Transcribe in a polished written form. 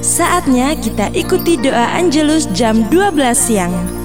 Saatnya kita ikuti doa Angelus jam 12 siang.